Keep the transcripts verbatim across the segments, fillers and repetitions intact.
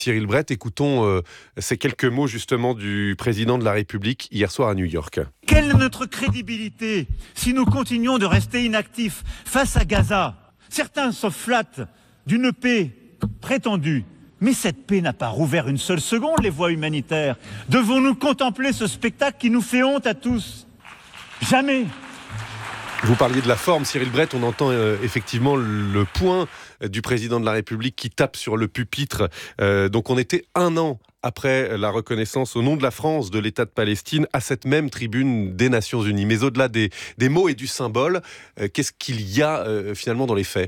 Cyril Brett, écoutons euh, ces quelques mots justement du président de la République hier soir à New York. Quelle est notre crédibilité si nous continuons de rester inactifs face à Gaza ? Certains se flattent d'une paix prétendue, mais cette paix n'a pas rouvert une seule seconde les voies humanitaires. Devons-nous contempler ce spectacle qui nous fait honte à tous ? Jamais. Vous parliez de la forme, Cyril Brett, on entend euh, effectivement le poing du président de la République qui tape sur le pupitre. Euh, donc on était un an après la reconnaissance au nom de la France de l'État de Palestine à cette même tribune des Nations Unies. Mais au-delà des, des mots et du symbole, euh, qu'est-ce qu'il y a euh, finalement dans les faits ?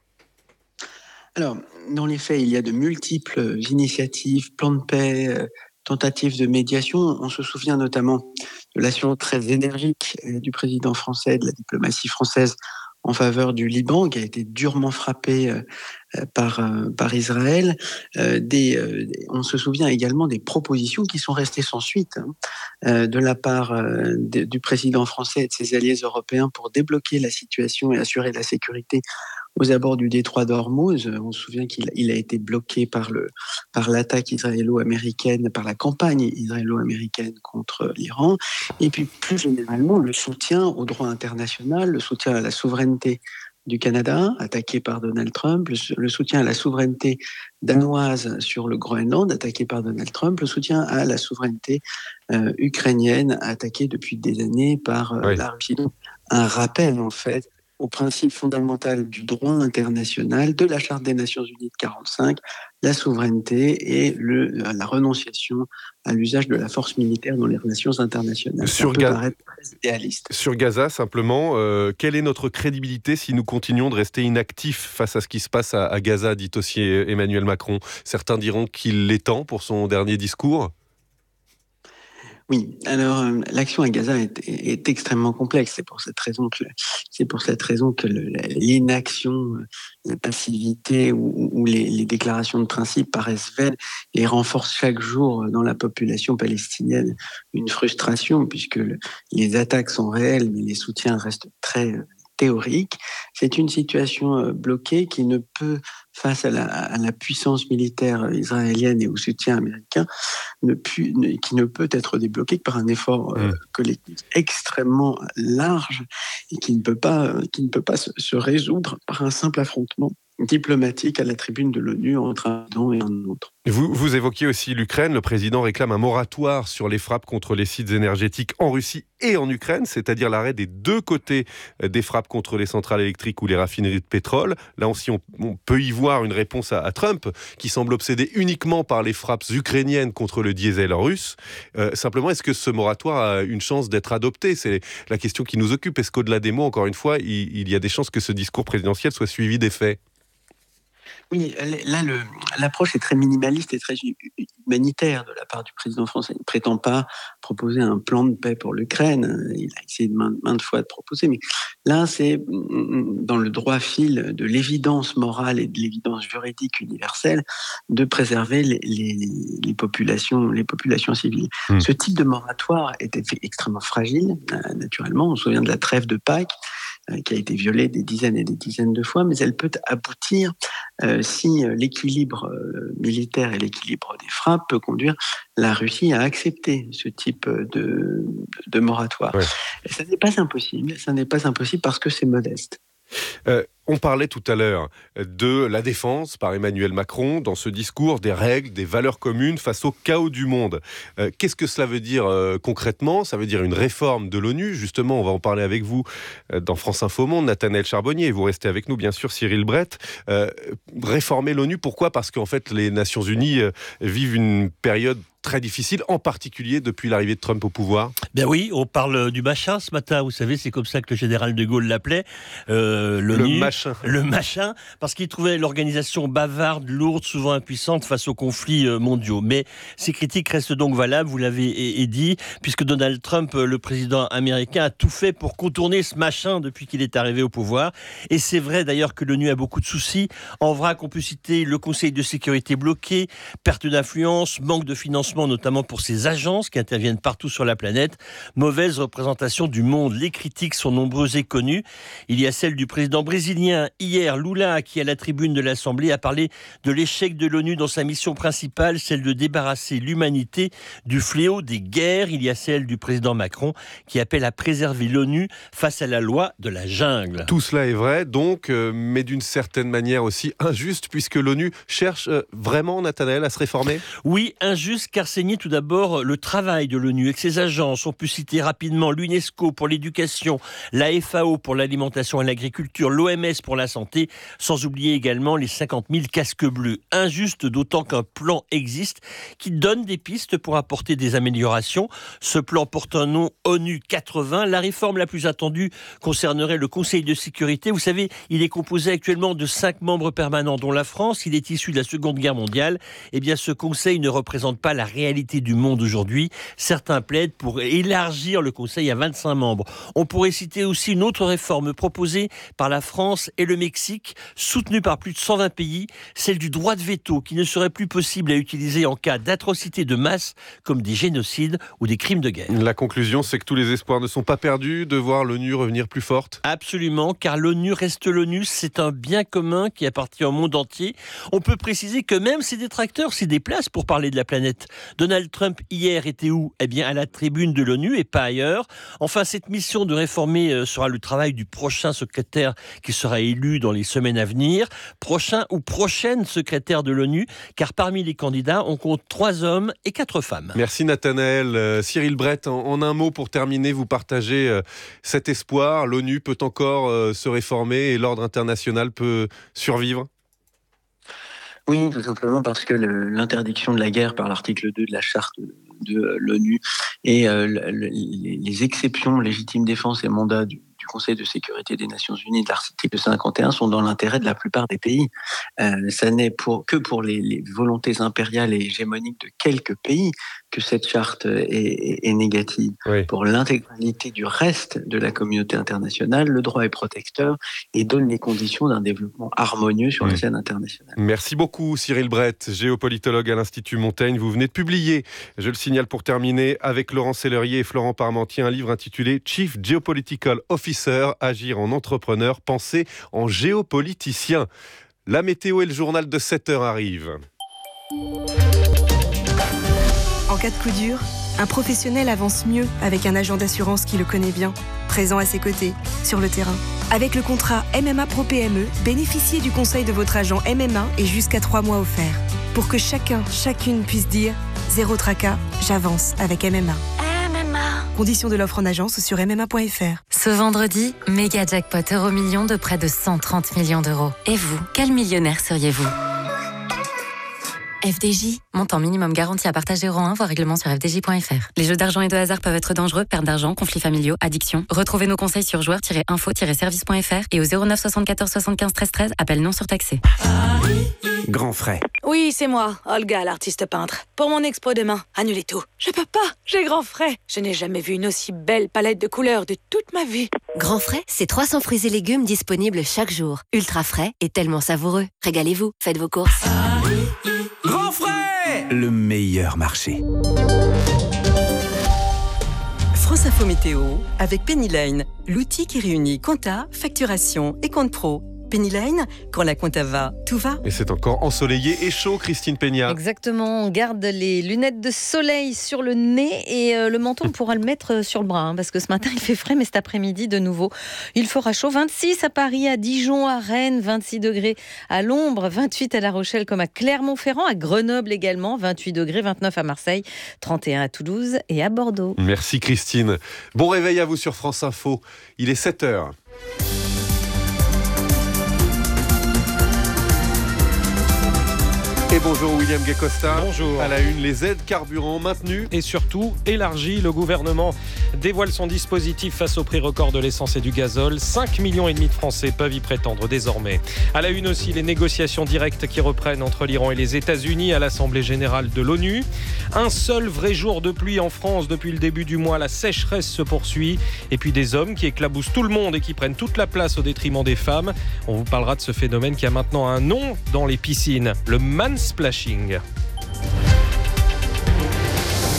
Alors, dans les faits, il y a de multiples initiatives, plans de paix, euh, tentatives de médiation. On se souvient notamment de l'action très énergique du président français, de la diplomatie française en faveur du Liban, qui a été durement frappé euh, par, euh, par Israël. Euh, des, euh, on se souvient également des propositions qui sont restées sans suite hein, euh, de la part euh, de, du président français et de ses alliés européens pour débloquer la situation et assurer la sécurité aux abords du détroit d'Ormuz. On se souvient qu'il il a été bloqué par, le, par l'attaque israélo-américaine, par la campagne israélo-américaine contre l'Iran. Et puis plus généralement, le soutien au droit international, le soutien à la souveraineté du Canada, attaqué par Donald Trump, le, le soutien à la souveraineté danoise sur le Groenland, attaqué par Donald Trump, le soutien à la souveraineté euh, ukrainienne, attaquée depuis des années par euh, oui. la Russie. Donc, un rappel, en fait, au principe fondamental du droit international, de la Charte des Nations Unies de quarante-cinq, la souveraineté et le, la renonciation à l'usage de la force militaire dans les relations internationales. Sur, Ça peut Ga- paraître très idéaliste. Sur Gaza, simplement, euh, quelle est notre crédibilité si nous continuons de rester inactifs face à ce qui se passe à, à Gaza, dit aussi Emmanuel Macron ? Certains diront qu'il l'est temps pour son dernier discours. Oui, alors euh, l'action à Gaza est, est, est extrêmement complexe. C'est pour cette raison que c'est pour cette raison que le, l'inaction, la passivité ou, ou les, les déclarations de principe paraissent vaines et renforcent chaque jour dans la population palestinienne une frustration puisque le, les attaques sont réelles, mais les soutiens restent très euh, théoriques. C'est une situation euh, bloquée qui ne peut, face à la, à la puissance militaire israélienne et au soutien américain, ne pu, ne, qui ne peut être débloquée que par un effort euh, collectif extrêmement large et qui ne peut pas, qui ne peut pas se, se résoudre par un simple affrontement diplomatique à la tribune de l'ONU entre un don et un autre. Vous, vous évoquiez aussi l'Ukraine. Le président réclame un moratoire sur les frappes contre les sites énergétiques en Russie et en Ukraine, c'est-à-dire l'arrêt des deux côtés des frappes contre les centrales électriques ou les raffineries de pétrole. Là aussi, on, on peut y voir une réponse à, à Trump, qui semble obsédé uniquement par les frappes ukrainiennes contre le diesel russe. Euh, simplement, est-ce que ce moratoire a une chance d'être adopté ? C'est la question qui nous occupe. Est-ce qu'au-delà des mots, encore une fois, il, il y a des chances que ce discours présidentiel soit suivi des faits ? Oui, là, le, l'approche est très minimaliste et très humanitaire de la part du président français. Il ne prétend pas proposer un plan de paix pour l'Ukraine. Il a essayé de maintes, maintes fois de proposer, mais là, c'est dans le droit fil de l'évidence morale et de l'évidence juridique universelle de préserver les, les, les, populations, les populations civiles. Mmh. Ce type de moratoire est extrêmement fragile, naturellement. On se souvient de la trêve de Pâques, qui a été violée des dizaines et des dizaines de fois, mais elle peut aboutir euh, si l'équilibre euh, militaire et l'équilibre des frappes peut conduire la Russie à accepter ce type de, de moratoire. Ouais. Et ça n'est pas impossible, ça n'est pas impossible parce que c'est modeste. Euh, on parlait tout à l'heure de la défense par Emmanuel Macron dans ce discours des règles, des valeurs communes face au chaos du monde. Euh, qu'est-ce que cela veut dire euh, concrètement ? Ça veut dire une réforme de l'ONU. Justement, on va en parler avec vous euh, dans France Info Monde, Nathanaël Charbonnier. Vous restez avec nous, bien sûr, Cyril Brett. Euh, réformer l'ONU, pourquoi ? Parce qu'en fait, les Nations Unies euh, vivent une période très difficile, en particulier depuis l'arrivée de Trump au pouvoir. Ben oui, on parle du machin ce matin, vous savez, c'est comme ça que le général de Gaulle l'appelait, euh, l'ONU, le machin. Le machin, parce qu'il trouvait l'organisation bavarde, lourde, souvent impuissante face aux conflits mondiaux. Mais ces critiques restent donc valables, vous l'avez dit, puisque Donald Trump, le président américain, a tout fait pour contourner ce machin depuis qu'il est arrivé au pouvoir. Et c'est vrai d'ailleurs que l'ONU a beaucoup de soucis. En vrac, on peut citer le Conseil de sécurité bloqué, perte d'influence, manque de financement, notamment pour ces agences qui interviennent partout sur la planète, mauvaise représentation du monde. Les critiques sont nombreuses et connues. Il y a celle du président brésilien palestinien. Hier, Lula, qui à la tribune de l'Assemblée a parlé de l'échec de l'ONU dans sa mission principale, celle de débarrasser l'humanité du fléau des guerres. Il y a celle du président Macron qui appelle à préserver l'ONU face à la loi de la jungle. Tout cela est vrai, donc, euh, mais d'une certaine manière aussi injuste, puisque l'ONU cherche euh, vraiment, Nathanaël, à se réformer ? Oui, injuste, car c'est nier tout d'abord le travail de l'ONU avec ses agences. On peut citer rapidement l'UNESCO pour l'éducation, la F A O pour l'alimentation et l'agriculture, l'O M S pour la santé, sans oublier également les cinquante mille casques bleus. Injuste d'autant qu'un plan existe qui donne des pistes pour apporter des améliorations. Ce plan porte un nom ONU quatre-vingts. La réforme la plus attendue concernerait le Conseil de sécurité. Vous savez, il est composé actuellement de cinq membres permanents, dont la France. Il est issu de la Seconde Guerre mondiale. Eh bien, ce Conseil ne représente pas la réalité du monde aujourd'hui. Certains plaident pour élargir le Conseil à vingt-cinq membres. On pourrait citer aussi une autre réforme proposée par la France et le Mexique, soutenue par plus de cent vingt pays, celle du droit de veto, qui ne serait plus possible à utiliser en cas d'atrocités de masse, comme des génocides ou des crimes de guerre. La conclusion, c'est que tous les espoirs ne sont pas perdus de voir l'ONU revenir plus forte ? Absolument, car l'ONU reste l'ONU, c'est un bien commun qui appartient au monde entier. On peut préciser que même ses détracteurs s'y déplacent pour parler de la planète. Donald Trump, hier, était où ? Eh bien, à la tribune de l'ONU et pas ailleurs. Enfin, cette mission de réformer sera le travail du prochain secrétaire qui sera élu dans les semaines à venir. Prochain ou prochaine secrétaire de l'ONU, car parmi les candidats, on compte trois hommes et quatre femmes. Merci Nathanaël. Euh, Cyril Brett, en, en un mot pour terminer, vous partagez euh, cet espoir. L'ONU peut encore euh, se réformer et l'ordre international peut survivre ? Oui, tout simplement parce que le, l'interdiction de la guerre par l'article deux de la charte de, de l'ONU et euh, le, les, les exceptions, légitime défense et mandat du, du Conseil de sécurité des Nations Unies de l'article cinquante et un sont dans l'intérêt de la plupart des pays. Euh, ça n'est pour, que pour les, les volontés impériales et hégémoniques de quelques pays que cette charte est, est, est négative. Oui. Pour l'intégralité du reste de la communauté internationale, le droit est protecteur et donne les conditions d'un développement harmonieux sur oui. la scène internationale. Merci beaucoup Cyril Brett, géopolitologue à l'Institut Montaigne. Vous venez de publier, je le signale pour terminer, avec Laurent Sellerier et Florent Parmentier, un livre intitulé Chief Geopolitical Officer, agir en entrepreneur, penser en géopoliticien. La météo et le journal de sept heures arrivent. En cas de coup dur, un professionnel avance mieux avec un agent d'assurance qui le connaît bien, présent à ses côtés, sur le terrain. Avec le contrat M M A Pro P M E, bénéficiez du conseil de votre agent M M A et jusqu'à trois mois offerts. Pour que chacun, chacune puisse dire « Zéro tracas, j'avance avec M M A ». M M A. Conditions de l'offre en agence ou sur m m a point f r. Ce vendredi, méga jackpot euro million de près de cent trente millions d'euros. Et vous, quel millionnaire seriez-vous ? F D J, montant minimum garanti à partager euro un, voire règlement sur f d j point f r. Les jeux d'argent et de hasard peuvent être dangereux, perte d'argent, conflits familiaux, addiction. Retrouvez nos conseils sur joueurs tiret info tiret service point f r et au zéro neuf soixante-quatorze soixante-quinze treize treize, appel non surtaxé. Grand frais. Oui, c'est moi, Olga, l'artiste peintre. Pour mon expo demain, annulez tout. Je peux pas, j'ai grand frais. Je n'ai jamais vu une aussi belle palette de couleurs de toute ma vie. Grand frais, c'est trois cents fruits et légumes disponibles chaque jour. Ultra frais et tellement savoureux. Régalez-vous, faites vos courses. Grand frais, le meilleur marché. France Info Météo avec Pennyline, l'outil qui réunit compta, facturation et compte pro. Pennyline, quand la compta va, tout va. Et c'est encore ensoleillé et chaud, Christine Peña. Exactement, on garde les lunettes de soleil sur le nez et euh, le menton, on pourra le mettre sur le bras, hein, parce que ce matin il fait frais, mais cet après-midi de nouveau, il fera chaud. vingt-six à Paris, à Dijon, à Rennes, vingt-six degrés à l'ombre, vingt-huit à La Rochelle comme à Clermont-Ferrand, à Grenoble également, vingt-huit degrés, vingt-neuf à Marseille, trente et un à Toulouse et à Bordeaux. Merci Christine. Bon réveil à vous sur France Info, il est sept heures. Et bonjour William Gay-Costa. Bonjour. À la une, les aides carburant maintenues. Et surtout élargies. Le gouvernement dévoile son dispositif face au prix record de l'essence et du gazole. cinq millions et demi de Français peuvent y prétendre désormais. À la une aussi, les négociations directes qui reprennent entre l'Iran et les États-Unis à l'Assemblée générale de l'ONU. Un seul vrai jour de pluie en France depuis le début du mois. La sécheresse se poursuit. Et puis des hommes qui éclaboussent tout le monde et qui prennent toute la place au détriment des femmes. On vous parlera de ce phénomène qui a maintenant un nom dans les piscines. Le mansplashing.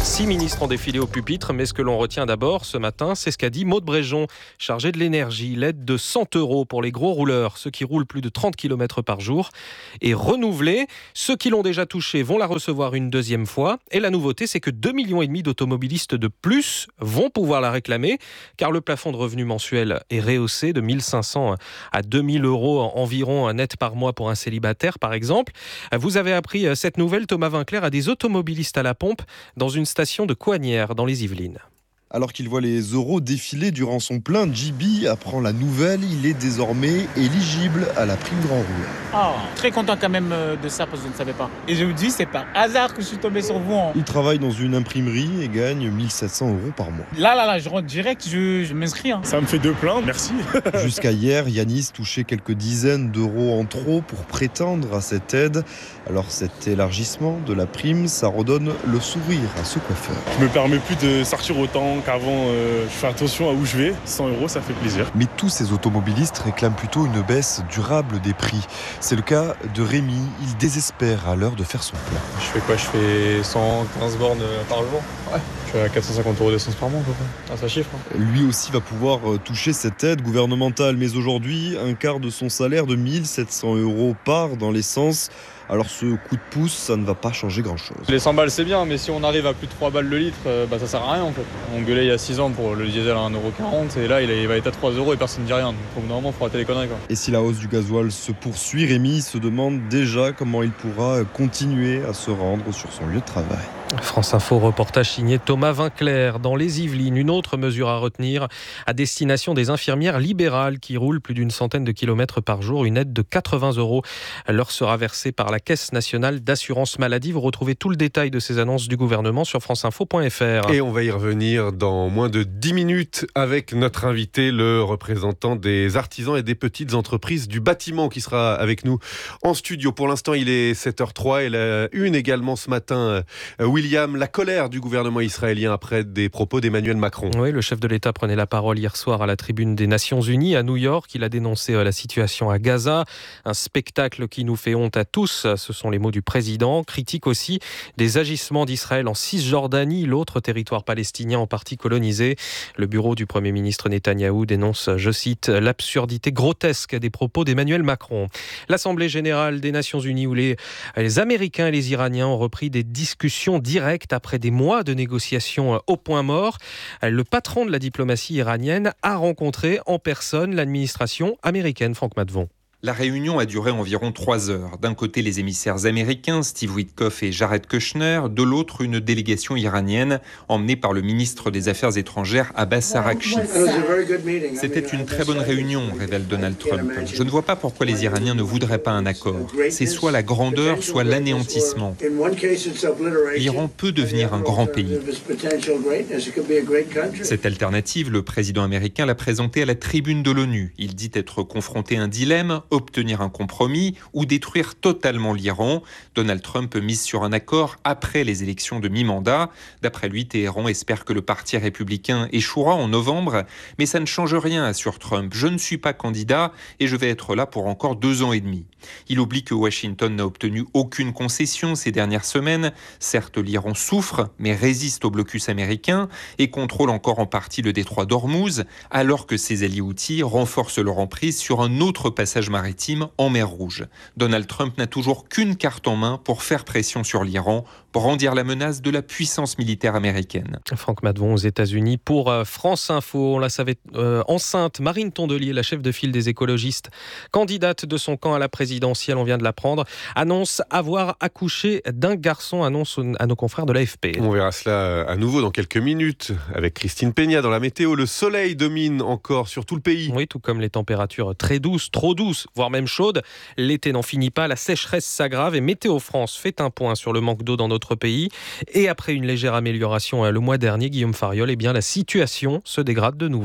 Six ministres ont défilé au pupitre, mais ce que l'on retient d'abord ce matin, c'est ce qu'a dit Maud Bréjon, chargée de l'énergie. L'aide de cent euros pour les gros rouleurs, ceux qui roulent plus de trente kilomètres par jour, est renouvelée. Ceux qui l'ont déjà touchée vont la recevoir une deuxième fois. Et la nouveauté, c'est que deux millions et demi d'automobilistes de plus vont pouvoir la réclamer, car le plafond de revenu mensuel est rehaussé de mille cinq cents à deux mille euros environ net par mois pour un célibataire, par exemple. Vous avez appris cette nouvelle, Thomas Vinclair, à des automobilistes à la pompe dans une station de Coignères, dans les Yvelines. Alors qu'il voit les euros défiler durant son plein, J B apprend la nouvelle. Il est désormais éligible à la prime grand rouleur. Ah, très content quand même de ça parce que je ne savais pas. Et je vous dis, c'est par hasard que je suis tombé sur vous. Hein. Il travaille dans une imprimerie et gagne mille sept cents euros par mois. Là, là, là, je rentre direct, je, je m'inscris. Hein. Ça me fait deux pleins, merci. Jusqu'à hier, Yanis touchait quelques dizaines d'euros en trop pour prétendre à cette aide. Alors cet élargissement de la prime, ça redonne le sourire à ce coiffeur. Je me permets plus de sortir autant qu'avant. Euh, je fais attention à où je vais. cent euros, ça fait plaisir. Mais tous ces automobilistes réclament plutôt une baisse durable des prix. C'est le cas de Rémi. Il désespère à l'heure de faire son plein. Je fais quoi ? Je fais cent quinze bornes par jour. Ouais. Je suis à quatre cent cinquante euros d'essence par mois, à peu près. Ah, ça chiffre. Hein. Lui aussi va pouvoir toucher cette aide gouvernementale. Mais aujourd'hui, un quart de son salaire de mille sept cents euros part dans l'essence. Alors ce coup de pouce, ça ne va pas changer grand-chose. Les cent balles, c'est bien, mais si on arrive à plus de trois balles le litre, bah, ça sert à rien en fait. On gueulait il y a six ans pour le diesel à un euro quarante et là il va être à trois euros et personne ne dit rien. Donc au bout d'un moment, il faut arrêter les conneries. Quoi. Et si la hausse du gasoil se poursuit, Rémi se demande déjà comment il pourra continuer à se rendre sur son lieu de travail. France Info, reportage signé Thomas Vinclair. Dans les Yvelines, une autre mesure à retenir à destination des infirmières libérales qui roulent plus d'une centaine de kilomètres par jour. Une aide de quatre-vingts euros leur sera versée par la Caisse nationale d'assurance maladie. Vous retrouvez tout le détail de ces annonces du gouvernement sur franceinfo point f r. Et on va y revenir dans moins de dix minutes avec notre invité, le représentant des artisans et des petites entreprises du bâtiment qui sera avec nous en studio. Pour l'instant, il est sept heures zéro trois et la une également ce matin. William, la colère du gouvernement israélien après des propos d'Emmanuel Macron. Oui, le chef de l'État prenait la parole hier soir à la tribune des Nations Unies à New York. Il a dénoncé la situation à Gaza, un spectacle qui nous fait honte à tous. Ce sont les mots du président. Critique aussi des agissements d'Israël en Cisjordanie, l'autre territoire palestinien en partie colonisé. Le bureau du Premier ministre Netanyahou dénonce, je cite, l'absurdité grotesque des propos d'Emmanuel Macron. L'Assemblée générale des Nations Unies où les, les Américains et les Iraniens ont repris des discussions directes après des mois de négociations au point mort. Le patron de la diplomatie iranienne a rencontré en personne l'administration américaine. Franck Matvon. La réunion a duré environ trois heures. D'un côté, les émissaires américains, Steve Witkoff et Jared Kushner. De l'autre, une délégation iranienne emmenée par le ministre des Affaires étrangères, Abbas Araghchi. C'était une très bonne réunion, révèle Donald Trump. Je ne vois pas pourquoi les Iraniens ne voudraient pas un accord. C'est soit la grandeur, soit l'anéantissement. L'Iran peut devenir un grand pays. Cette alternative, le président américain l'a présentée à la tribune de l'ONU. Il dit être confronté à un dilemme, obtenir un compromis ou détruire totalement l'Iran. Donald Trump mise sur un accord après les élections de mi-mandat. D'après lui, Téhéran espère que le parti républicain échouera en novembre, mais ça ne change rien, assure Trump. Je ne suis pas candidat et je vais être là pour encore deux ans et demi. Il oublie que Washington n'a obtenu aucune concession ces dernières semaines. Certes, l'Iran souffre, mais résiste au blocus américain et contrôle encore en partie le détroit d'Ormuz, alors que ses alliés houthis renforcent leur emprise sur un autre passage maritime en mer Rouge. Donald Trump n'a toujours qu'une carte en main pour faire pression sur l'Iran, brandir la menace de la puissance militaire américaine. Franck Matvon aux États-Unis pour France Info. On la savait euh, enceinte. Marine Tondelier, la chef de file des écologistes, candidate de son camp à la présidentielle, on vient de l'apprendre, annonce avoir accouché d'un garçon, annonce à nos confrères de l'A F P. On verra cela à nouveau dans quelques minutes avec Christine Peña dans la météo. Le soleil domine encore sur tout le pays. Oui, tout comme les températures très douces, trop douces, voire même chaudes. L'été n'en finit pas, la sécheresse s'aggrave et Météo France fait un point sur le manque d'eau dans notre pays. Et après une légère amélioration le mois dernier, Guillaume Fariol, eh bien la situation se dégrade de nouveau.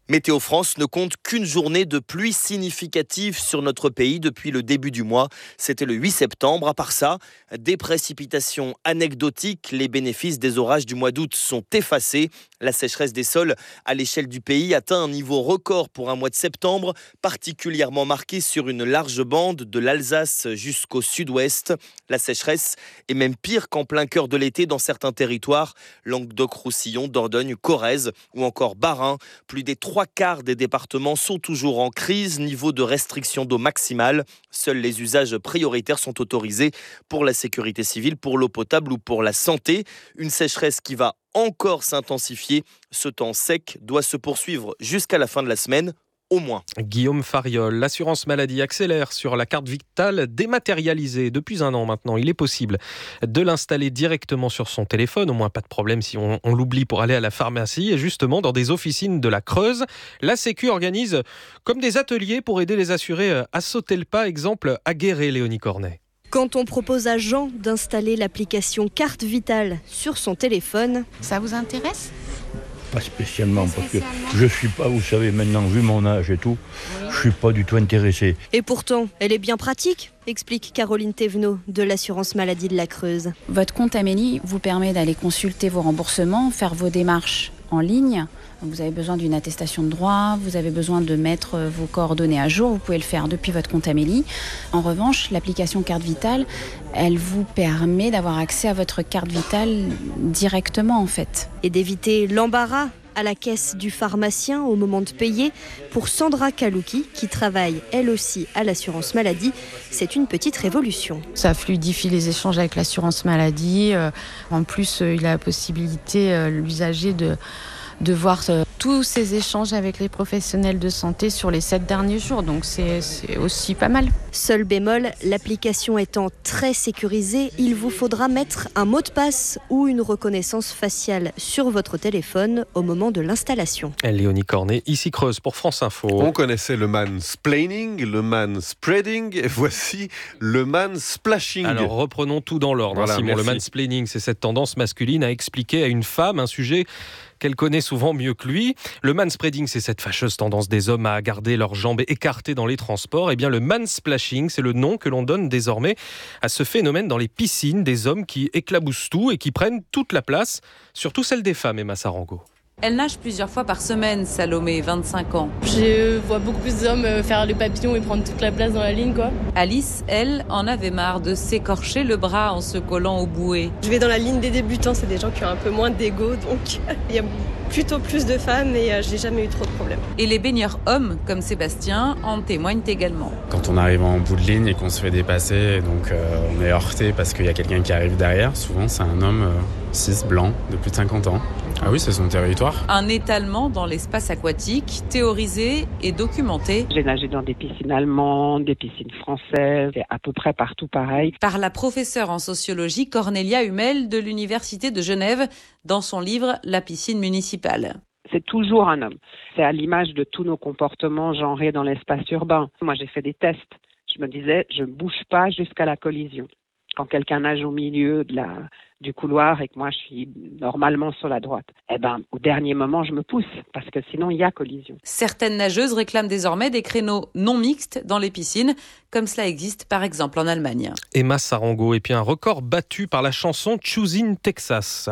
Météo France ne compte qu'une journée de pluie significative sur notre pays depuis le début du mois. C'était le huit septembre. À part ça, des précipitations anecdotiques. Les bénéfices des orages du mois d'août sont effacés. La sécheresse des sols à l'échelle du pays atteint un niveau record pour un mois de septembre, particulièrement marqué sur une large bande de l'Alsace jusqu'au sud-ouest. La sécheresse est même pire qu'en plein cœur de l'été dans certains territoires. Languedoc-Roussillon, Dordogne, Corrèze ou encore Bas-Rhin. Plus des trois quarts des départements sont toujours en crise, niveau de restriction d'eau maximale. Seuls les usages prioritaires sont autorisés pour la sécurité civile, pour l'eau potable ou pour la santé. Une sécheresse qui va encore s'intensifier. Ce temps sec doit se poursuivre jusqu'à la fin de la semaine. Au moins. Guillaume Fariol, l'assurance maladie accélère sur la carte vitale dématérialisée. Depuis un an maintenant, il est possible de l'installer directement sur son téléphone, au moins pas de problème si on, on l'oublie pour aller à la pharmacie. Et justement, dans des officines de la Creuse, la Sécu organise comme des ateliers pour aider les assurés à sauter le pas. Exemple à Guéret, Léonie Cornet. Quand on propose à Jean d'installer l'application Carte Vitale sur son téléphone, ça vous intéresse ? Pas spécialement, parce que je suis pas, vous savez, maintenant, vu mon âge et tout, je suis pas du tout intéressé. Et pourtant, elle est bien pratique, explique Caroline Thévenot de l'assurance maladie de la Creuse. Votre compte Amélie vous permet d'aller consulter vos remboursements, faire vos démarches en ligne. Vous avez besoin d'une attestation de droit, vous avez besoin de mettre vos coordonnées à jour, vous pouvez le faire depuis votre compte Amélie. En revanche, l'application Carte Vitale, elle vous permet d'avoir accès à votre carte Vitale directement en fait. Et d'éviter l'embarras à la caisse du pharmacien au moment de payer. Pour Sandra Kalouki, qui travaille elle aussi à l'assurance maladie, c'est une petite révolution. Ça fluidifie les échanges avec l'assurance maladie. En plus, il a la possibilité, l'usager, de de voir euh, tous ces échanges avec les professionnels de santé sur les sept derniers jours. Donc c'est, c'est aussi pas mal. Seul bémol, l'application étant très sécurisée, il vous faudra mettre un mot de passe ou une reconnaissance faciale sur votre téléphone au moment de l'installation. Léonie Cornet, ici Creuse pour France Info. On connaissait le mansplaining, le manspreading, et voici le mansplashing. Alors reprenons tout dans l'ordre. Voilà, Simon, le mansplaining, c'est cette tendance masculine à expliquer à une femme un sujet qu'elle connaît souvent mieux que lui. Le manspreading, c'est cette fâcheuse tendance des hommes à garder leurs jambes écartées dans les transports. Et bien le mansplashing, c'est le nom que l'on donne désormais à ce phénomène dans les piscines, des hommes qui éclaboussent tout et qui prennent toute la place, surtout celle des femmes, Emma Sarango. Elle nage plusieurs fois par semaine, Salomé, vingt-cinq ans. Je vois beaucoup plus d'hommes faire les papillons et prendre toute la place dans la ligne, quoi. Alice, elle, en avait marre de s'écorcher le bras en se collant aux bouées. Je vais dans la ligne des débutants, c'est des gens qui ont un peu moins d'ego, donc il y a plutôt plus de femmes et j'ai jamais eu trop de problèmes. Et les baigneurs hommes, comme Sébastien, en témoignent également. Quand on arrive en bout de ligne et qu'on se fait dépasser, donc euh, on est heurté parce qu'il y a quelqu'un qui arrive derrière, souvent c'est un homme euh, cis, blanc, de plus de cinquante ans. Ah oui, c'est son territoire. Un étalement dans l'espace aquatique, théorisé et documenté. J'ai nagé dans des piscines allemandes, des piscines françaises, c'est à peu près partout pareil. Par la professeure en sociologie Cornelia Hummel de l'Université de Genève, dans son livre « La piscine municipale ». C'est toujours un homme. C'est à l'image de tous nos comportements genrés dans l'espace urbain. Moi, j'ai fait des tests. Je me disais, je ne bouge pas jusqu'à la collision. Quand quelqu'un nage au milieu de la, du couloir et que moi je suis normalement sur la droite, eh ben, au dernier moment, je me pousse parce que sinon il y a collision. Certaines nageuses réclament désormais des créneaux non mixtes dans les piscines, comme cela existe par exemple en Allemagne. Emma Sarango, et puis un record battu par la chanson Choosing Texas.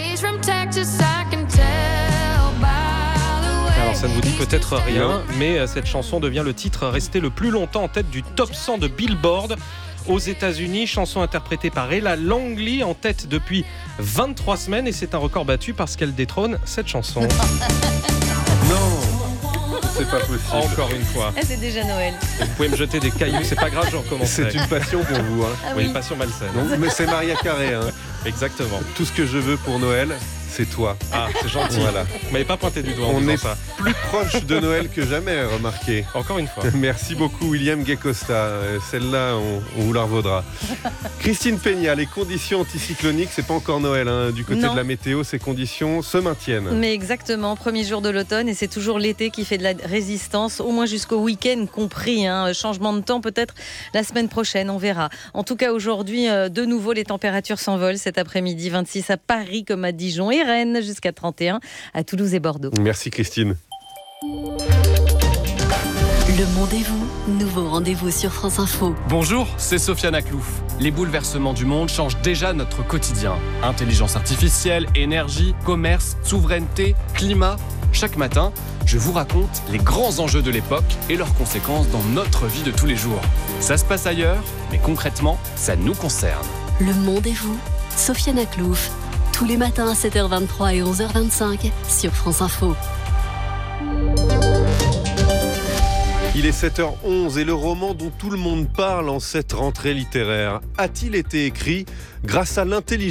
Alors ça ne vous dit peut-être rien, mais cette chanson devient le titre resté le plus longtemps en tête du top cent de Billboard aux États-Unis, chanson interprétée par Ella Langley en tête depuis vingt-trois semaines, et c'est un record battu parce qu'elle détrône cette chanson. Non, c'est pas possible. Encore une fois. Ah, c'est déjà Noël. Vous pouvez me jeter des cailloux, c'est pas grave, j'en commence. C'est une passion pour vous. Hein. Ah oui, oui, une passion malsaine. Non, mais c'est Maria Carré. Hein. Exactement. Tout ce que je veux pour Noël, c'est toi. Ah, c'est gentil. Voilà. Vous m'avez pas pointé du doigt en On disant est ça. plus proche de Noël que jamais, remarquez. Encore une fois. Merci beaucoup, William Gay-Costa. Celle-là, on, on vous la revaudra. Christine Peña, les conditions anticycloniques, c'est pas encore Noël. Hein. Du côté non. de la météo, ces conditions se maintiennent. Mais exactement, premier jour de l'automne, et c'est toujours l'été qui fait de la résistance, au moins jusqu'au week-end compris. Hein. Changement de temps peut-être la semaine prochaine, on verra. En tout cas, aujourd'hui, de nouveau, les températures s'envolent cet après-midi. vingt-six à Paris comme à Dijon et Rennes, jusqu'à trente et un à Toulouse et Bordeaux. Merci Christine. Le Monde et vous, nouveau rendez-vous sur France Info. Bonjour, c'est Sofiane Aklouf. Les bouleversements du monde changent déjà notre quotidien. Intelligence artificielle, énergie, commerce, souveraineté, climat. Chaque matin, je vous raconte les grands enjeux de l'époque et leurs conséquences dans notre vie de tous les jours. Ça se passe ailleurs, mais concrètement, ça nous concerne. Le Monde et vous, Sofiane Aklouf. Tous les matins à sept heures vingt-trois et onze heures vingt-cinq sur France Info. Il est sept heures onze et le roman dont tout le monde parle en cette rentrée littéraire a-t-il été écrit grâce à l'intelligence